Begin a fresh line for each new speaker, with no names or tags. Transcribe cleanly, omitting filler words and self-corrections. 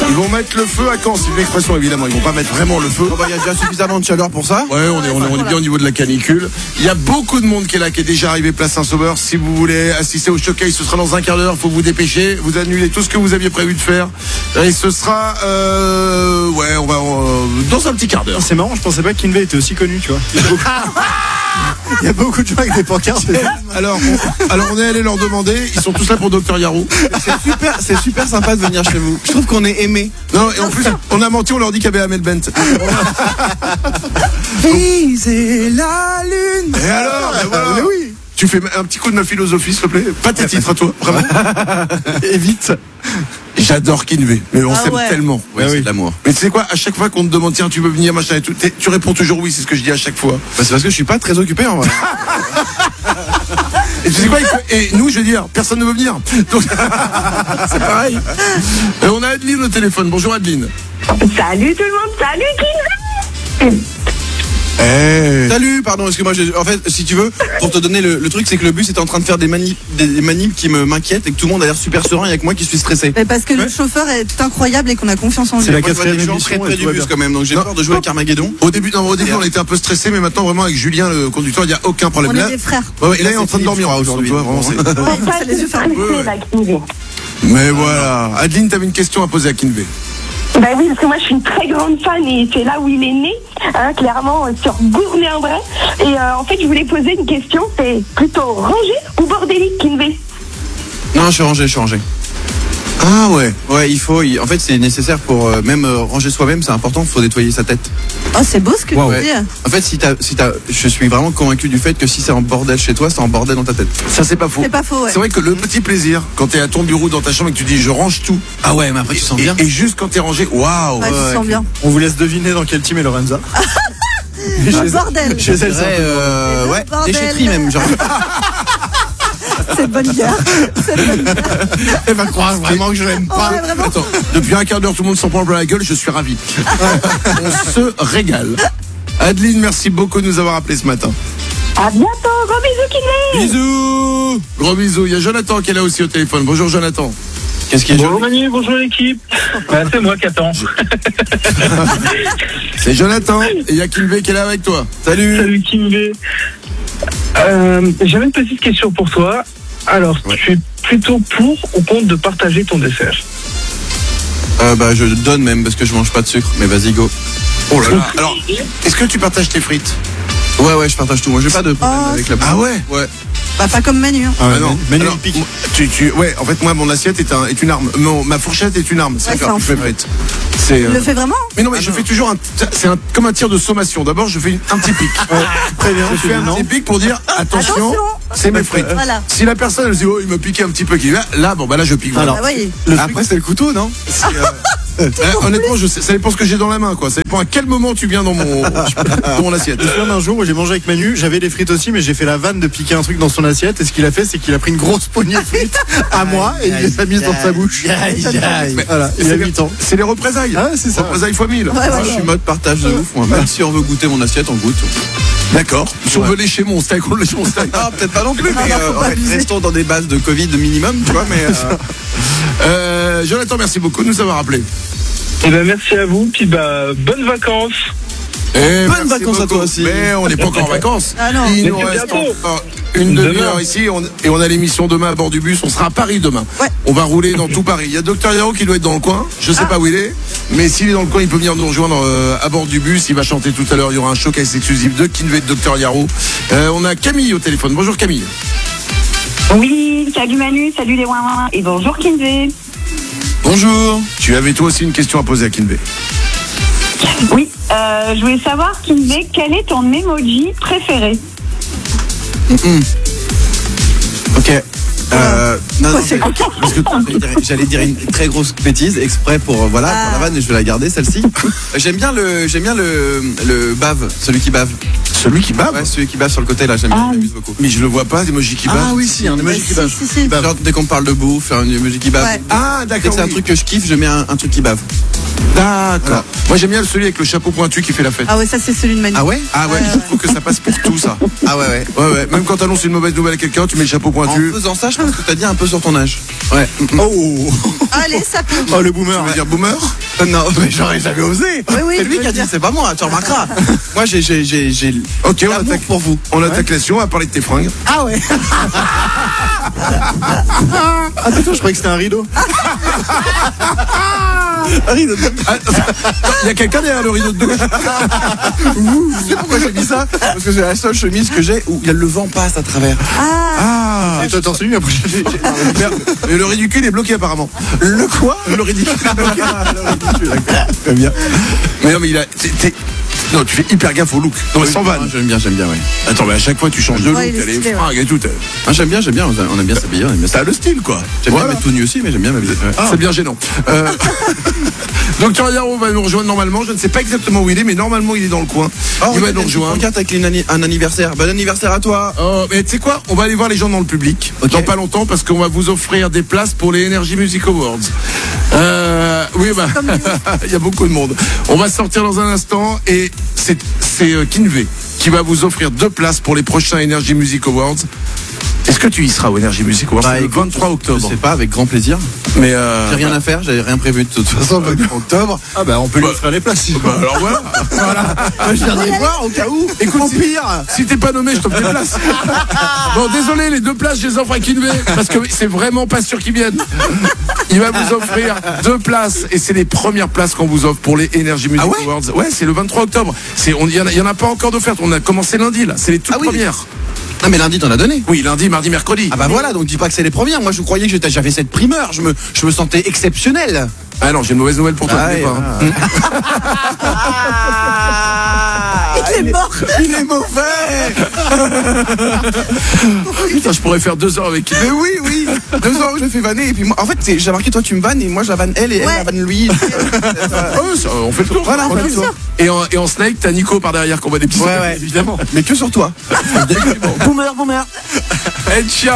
Ils vont mettre le feu à Caen, c'est une expression évidemment. Ils vont pas mettre vraiment le feu.
Il y a déjà suffisamment de chaleur pour ça.
Ouais, on est bien au niveau de la canicule. Il y a beaucoup de monde qui est là, qui est déjà arrivé place Saint-Sauveur. Si vous voulez assister au showcase, ce sera dans un quart d'heure. Faut vous dépêcher. Vous annulez tout ce que vous aviez prévu de faire. Et ce sera, on va dans un petit quart d'heure.
C'est marrant, je pensais pas que Kinvey était aussi connu, tu vois. Il y a beaucoup de gens avec des pancartes.
Alors on est allé leur demander. Ils sont tous là pour Dr Yarou.
C'est super sympa de venir chez vous. Je trouve qu'on est aimé.
Non, et en plus, on a menti, on leur dit qu'il y avait Amel Bent.
Viser la lune.
Et alors, voilà.
Mais oui.
Tu fais un petit coup de ma philosophie, s'il te plaît. Pas tes titres à toi, vraiment.
Et vite.
J'adore Kinvey, mais on s'aime tellement.
Ouais, c'est de l'amour.
Mais tu sais quoi, à chaque fois qu'on te demande, tiens, tu veux venir, machin et tout, tu réponds toujours oui, c'est ce que je dis à chaque fois.
Bah, c'est parce que je suis pas très occupé en vrai.
Et tu sais quoi, et nous, je veux dire, personne ne veut venir. Donc, c'est pareil. Et on a Adeline au téléphone. Bonjour Adeline.
Salut tout le monde, salut Kinvey.
Salut, pardon, excuse-moi, en fait, si tu veux, pour te donner le truc, c'est que le bus était en train de faire des manips qui m'inquiètent et que tout le monde a l'air super serein et avec moi qui suis stressé.
Mais parce que le chauffeur est incroyable et qu'on a confiance en lui.
C'est la
Moi, je vois des gens
émission
très
et
du
tout va
bus
bien.
quand même, donc j'ai peur de jouer avec Armageddon.
Au début, on était un peu stressé, mais maintenant, vraiment, avec Julien, le conducteur, il n'y a aucun problème.
On
Là,
est des frères.
et là, il est en train de dormir aujourd'hui. Vraiment, c'est...
Ça les yeux fermés.
Mais voilà. Adeline, t'avais une question à poser à Kinvey.
Bah oui, parce que moi je suis une très grande fan et c'est là où il est né, clairement sur Gournay-en-Bray. Et en fait je voulais poser une question, c'est plutôt rangé ou bordélique Kinvey?
Non, je suis rangé.
Ah ouais.
Ouais, en fait, c'est nécessaire pour même ranger soi-même, c'est important, il faut nettoyer sa tête.
Oh, c'est beau ce que tu dis.
En fait, je suis vraiment convaincu du fait que si c'est en bordel chez toi, c'est en bordel dans ta tête.
Ça, c'est pas faux.
C'est pas faux, ouais.
C'est vrai que le petit plaisir, quand t'es à ton bureau dans ta chambre et que tu dis je range tout.
Ah ouais, mais après tu sens bien.
Et juste quand t'es rangé, waouh.
Ouais, tu sens bien.
On vous laisse deviner dans quel team est Lorenza.
Bordel.
Chez elle, c'est un peu-
Ouais,
Bordel.
déchetterie même, genre.
C'est de bonne guerre.
Elle va croire vraiment que je l'aime pas.
Ouais, vraiment.
Attends, depuis un quart d'heure, tout le monde s'en prend plein la gueule, je suis ravi. On se régale. Adeline, merci beaucoup de nous avoir appelés ce matin.
À bientôt, gros bisous Kinvey.
Bisous.
Gros bisous. Il y a Jonathan qui est là aussi au téléphone. Bonjour Jonathan.
Qu'est-ce qu'il y a,
Bonjour Manu, bonjour l'équipe. C'est moi qui attends.
C'est Jonathan. Et il y a Kinvey qui est là avec toi.
Salut Kinvey. J'avais une petite question pour toi. Alors, tu es plutôt pour ou contre de partager ton dessert?
Je donne même parce que je mange pas de sucre, mais vas-y go.
Oh là là. Alors, est-ce que tu partages tes frites?
Ouais, je partage tout. Moi, j'ai pas de problème avec la bouffe.
Ah ouais.
Ouais.
Bah, pas comme Manu. Hein.
Ah non.
Manu,
Alors,
il pique.
ouais, en fait, moi, mon assiette est une arme. Ma fourchette est une arme. C'est
Ouais,
faire
c'est
je fais frites. C'est.
Il le fait vraiment?
Mais non, mais je fais toujours comme un tir de sommation. D'abord, je fais un petit pic.
Très bien,
Je fais un petit pic pour dire attention,
Attention.
c'est mes frites.
Voilà.
Si la personne elle se dit oh il me piquait un petit peu, là je pique. Voilà.
Ah oui.
Après, c'est le couteau, non?
Honnêtement, ça dépend ce que j'ai dans la main, quoi. Ça dépend à quel moment tu viens dans mon assiette.
Je me souviens d'un jour où j'ai mangé avec Manu, j'avais des frites aussi, mais j'ai fait la vanne de piquer un truc dans son assiette. Et ce qu'il a fait, c'est qu'il a pris une grosse poignée de frites à moi et il les a mises dans sa bouche. Voilà, il a 8 ans.
C'est les représailles.
Ah, c'est ça.
Représailles fois 1000.
Ouais,
Moi,
ouais.
je suis mode partage de ouf. Moi. Même si on veut goûter mon assiette, on goûte.
D'accord. Si on veut lécher mon steak, on lèche mon steak.
Ah, peut-être pas non plus, mais
non, faut pas abuser.
restons dans des bases de Covid minimum, tu vois, mais.
Jonathan, merci beaucoup de nous avoir appelés.
Eh ben merci à vous, puis bonnes vacances.
Bonnes
vacances à toi aussi.
Mais on n'est pas encore en vacances.
Ah non.
Il nous
Mais c'est
reste
bientôt.
encore une demi-heure
Demain.
ici et on a l'émission demain à bord du bus. On sera à Paris demain.
Ouais.
On va rouler dans tout Paris. Il y a Dr Yaro qui doit être dans le coin. Je sais pas où il est, mais s'il est dans le coin, il peut venir nous rejoindre à bord du bus. Il va chanter tout à l'heure. Il y aura un showcase exclusif de Kinvey de Dr Yaro. On a Camille au téléphone. Bonjour Camille.
Oui, salut Manu, salut les ouin et bonjour Kinvey.
Bonjour.
Tu avais toi aussi une question à poser à Kinvey.
Oui, je voulais savoir Kinvey, quel est ton emoji préféré?
Ok. Non, parce que j'allais dire une très grosse bêtise exprès pour pour la vanne et je vais la garder celle-ci. J'aime bien le bave, celui qui bave.
Celui qui bave.
Ouais, celui qui bave sur le côté là, j'aime bien, j'amuse beaucoup.
Mais je le vois pas, l'emoji qui bave.
Ah oui, si, un emoji qui bave.
Si.
Genre dès qu'on parle de bouffe, un emoji qui bave.
Ouais.
Ah
Dès
d'accord.
que c'est un
Oui.
truc que je kiffe, je mets un truc qui bave.
D'accord.
Voilà.
Moi j'aime bien celui avec le chapeau pointu qui fait la fête.
Ah ouais, ça c'est celui de Manu.
Ah ouais?
Ah ouais, je trouve que ça passe pour tout ça.
Ah ouais.
Ouais. Même quand t'annonces une mauvaise nouvelle à quelqu'un, tu mets le chapeau
En
pointu.
faisant ça, je pense que t'as dit un peu sur ton âge. Ouais.
Oh.
Allez, ça pique.
Oh, le boomer.
Tu veux dire boomer?
Non, mais j'aurais jamais osé.
Oui,
C'est lui qui a dit, c'est pas moi, tu remarqueras. Moi, j'ai
Ok, on
l'amour
attaque
pour vous.
On attaque la session, on va parler de tes fringues.
Ah ouais. Ah putain, je croyais que c'était un rideau.
Il y a quelqu'un derrière le rideau de douche.
Tu sais pourquoi j'ai mis ça? Parce que c'est la seule chemise que j'ai où le vent passe à travers.
Ah.
Et toi, t'en celui après.
Et le ridicule est bloqué apparemment.
Le quoi?
Le ridicule.
Très bien.
Mais non, mais il a. Non, tu fais hyper gaffe au look. Non, mais sans vanne.
J'aime bien, ouais.
Attends, mais à chaque fois tu changes de look,
Ouais, il est
t'as les
stylé,
fringues et tout.
Ah, j'aime bien, on aime bien s'habiller, on aime bien ça.
T'as le style quoi.
J'aime
Voilà.
bien mettre tout nu aussi, mais j'aime bien m'habiller. Ouais.
C'est bien gênant. Donc Yaro va nous rejoindre normalement. Je ne sais pas exactement où il est, mais normalement il est dans le coin. Il va nous rejoindre.
Regarde avec un anniversaire. Bon anniversaire à toi.
Mais tu sais quoi? On va aller voir les gens dans le public dans pas longtemps parce qu'on va vous offrir des places pour les Energy Music Awards. Oui, bah, il y a beaucoup de monde. On va sortir dans un instant et c'est Kinvey qui va vous offrir 2 places pour les prochains Energy Music Awards. Est-ce que tu y seras au Energy Music Awards? C'est le 23 octobre.
Je sais pas, avec grand plaisir.
Mais
J'ai rien à faire, j'avais rien prévu de toute façon. Le 23 octobre.
Ah bah on peut lui offrir les places.
Bah, alors voilà.
Je viens de voir au cas où.
Écoute, si t'es pas nommé, je t'offre des places. Bon, désolé, les 2 places, je les offre à Kinvey parce que c'est vraiment pas sûr qu'ils viennent. Il va vous offrir 2 places et c'est les premières places qu'on vous offre pour les Energy Music Awards. Ouais, c'est le 23 octobre. Il y en a pas encore d'offertes. On a commencé lundi là. C'est les toutes premières.
Ah mais lundi t'en as donné.
Oui, lundi, mardi, mercredi.
Ah bah voilà, donc dis pas que c'est les premières. Moi je croyais que j'avais cette primeur. Je me sentais exceptionnel.
Ah non, j'ai une mauvaise nouvelle pour toi.
Il est mort.
Il est mauvais.
Putain, je pourrais faire 2 heures avec qui.
Mais oui. 2 ans où je le fais vanner et puis moi, en fait j'ai remarqué toi tu me vannes et moi je la vanne elle et elle la vanne lui.
On fait le tour.
Voilà, on fait le tour.
Et en Snake, t'as Nico par derrière qu'on va dépister.
Ouais, évidemment. Mais que sur toi.
Boomer.
Et ciao.